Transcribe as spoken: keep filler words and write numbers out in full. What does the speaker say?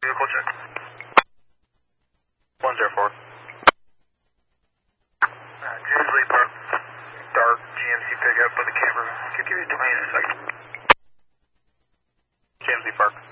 Vehicle check. one zero four. Uh, Jamesley Park, dark G M C pickup with a camera. I'll give you twenty in a second. Jamesley Park.